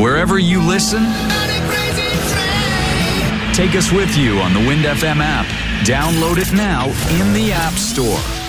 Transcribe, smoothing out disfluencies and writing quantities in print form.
Wherever you listen, take us with you on the Wind FM app. Download it now in the App Store.